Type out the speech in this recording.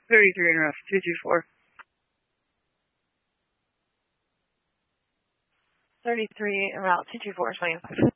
33 in rough, 224. 33 en route 224, swing.